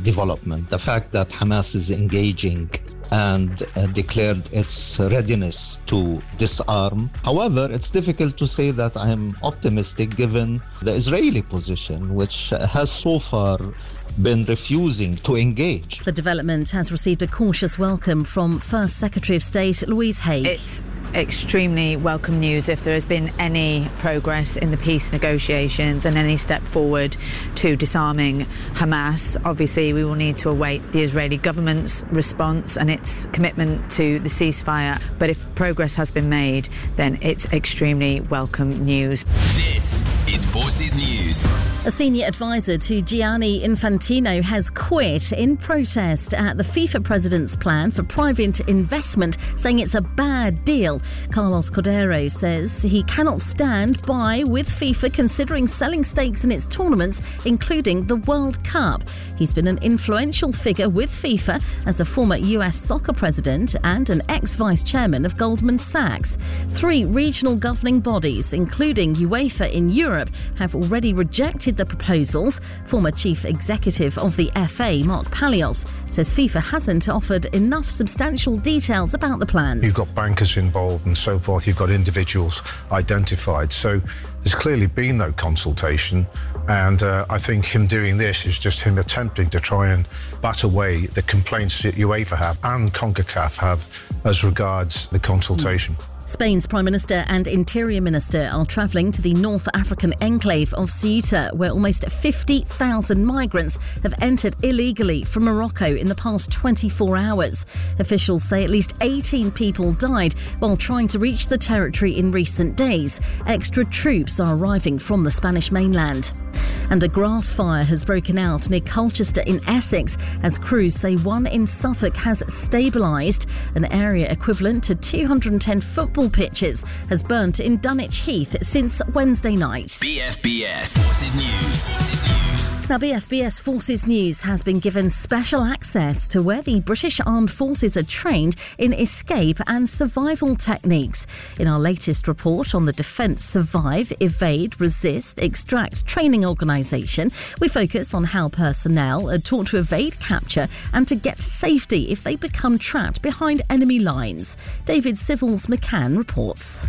development. The fact that Hamas is engaging and declared its readiness to disarm. However, it's difficult to say that I am optimistic given the Israeli position, which has so far been refusing to engage. The development has received a cautious welcome from First Secretary of State Louise Haigh. It's extremely welcome news if there has been any progress in the peace negotiations and any step forward to disarming Hamas. Obviously, we will need to await the Israeli government's response and its commitment to the ceasefire. But if progress has been made, then it's extremely welcome news. This is Forces News. A senior advisor to Gianni Infantino has quit in protest at the FIFA president's plan for private investment, saying it's a bad deal. Carlos Cordero says he cannot stand by with FIFA considering selling stakes in its tournaments, including the World Cup. He's been an influential figure with FIFA as a former US soccer president and an ex-vice chairman of Goldman Sachs. 3 regional governing bodies, including UEFA in Europe, have already rejected the proposals. Former chief executive of the FA, Mark Palios, says FIFA hasn't offered enough substantial details about the plans. You've got bankers involved and so forth. You've got individuals identified. So there's clearly been no consultation. And I think him doing this is just him attempting to try and bat away the complaints that UEFA have and CONCACAF have as regards the consultation. Spain's Prime Minister and Interior Minister are travelling to the North African enclave of Ceuta, where almost 50,000 migrants have entered illegally from Morocco in the past 24 hours. Officials say at least 18 people died while trying to reach the territory in recent days. Extra troops are arriving from the Spanish mainland. And a grass fire has broken out near Colchester in Essex as crews say one in Suffolk has stabilised. An area equivalent to 210 football pitches has burnt in Dunwich Heath since Wednesday night. BFBS Forces News. Now, BFBS Forces News has been given special access to where the British Armed Forces are trained in escape and survival techniques. In our latest report on the Defence Survive, Evade, Resist, Extract training organisation, we focus on how personnel are taught to evade capture and to get to safety if they become trapped behind enemy lines. David Civils McCann reports.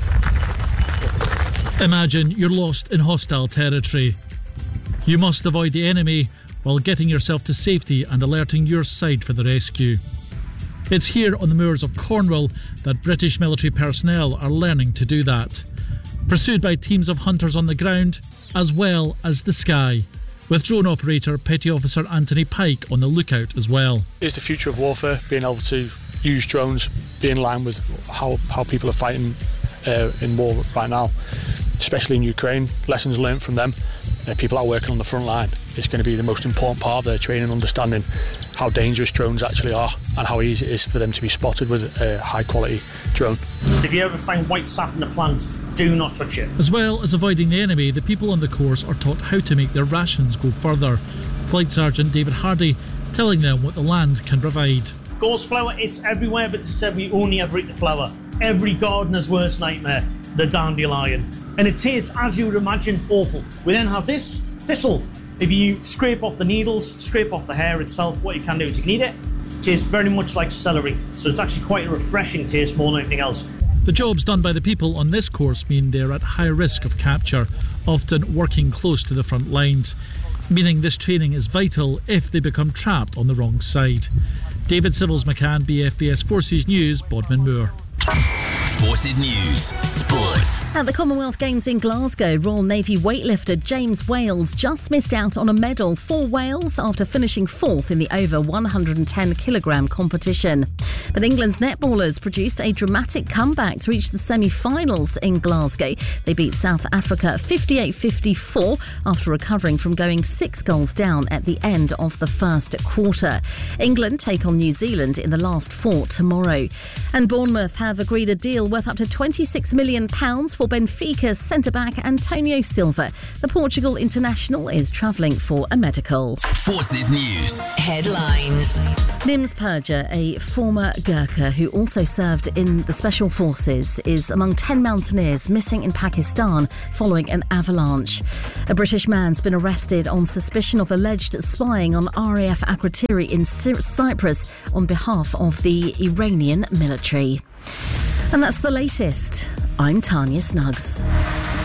Imagine you're lost in hostile territory. You must avoid the enemy while getting yourself to safety and alerting your side for the rescue. It's here on the moors of Cornwall that British military personnel are learning to do that, pursued by teams of hunters on the ground as well as the sky, with drone operator Petty Officer Anthony Pike on the lookout as well. It's the future of warfare, being able to use drones, be in line with how people are fighting in war right now, especially in Ukraine. Lessons learned from them. People are working on the front line. It's going to be the most important part of their training, understanding how dangerous drones actually are and how easy it is for them to be spotted with a high quality drone. If you ever find white sap in a plant, do not touch it. As well as avoiding the enemy, the people on the course are taught how to make their rations go further. Flight Sergeant David Hardy telling them what the land can provide. Gorse flower, it's everywhere, but just said we only ever eat the flower. Every gardener's worst nightmare, the dandelion. And it tastes, as you would imagine, awful. We then have this thistle. If you scrape off the needles, scrape off the hair itself, what you can do is you can eat it. It tastes very much like celery. So it's actually quite a refreshing taste more than anything else. The jobs done by the people on this course mean they're at high risk of capture, often working close to the front lines, meaning this training is vital if they become trapped on the wrong side. David Civils McCann, BFBS Forces News, Bodmin Moor. Forces News Sport. At the Commonwealth Games in Glasgow, Royal Navy weightlifter James Wales just missed out on a medal for Wales after finishing 4th in the over 110 kilogram competition. But England's netballers produced a dramatic comeback to reach the semi-finals in Glasgow. They beat South Africa 58-54 after recovering from going 6 goals down at the end of the first quarter. England take on New Zealand in the last 4 tomorrow. And Bournemouth have agreed a deal deal worth up to £26 million for Benfica centre-back Antonio Silva. The Portugal international is travelling for a medical. Forces News headlines. Nims Purja, a former Gurkha who also served in the Special Forces, is among 10 mountaineers missing in Pakistan following an avalanche. A British man's been arrested on suspicion of alleged spying on RAF Akrotiri in Cyprus on behalf of the Iranian military. And that's the latest. I'm Tanya Snuggs.